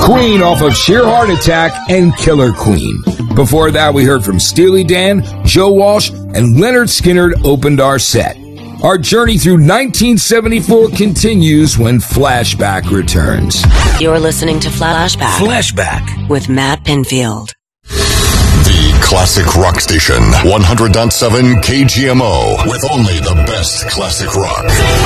Queen off of Sheer Heart Attack and Killer Queen. Before that, we heard from Steely Dan, Joe Walsh, and Leonard Skinner opened our set. Our journey through 1974 continues when Flashback returns. You're listening to Flashback. Flashback. With Matt Pinfield. The classic rock station, 100.7 KGMO, with only the best classic rock.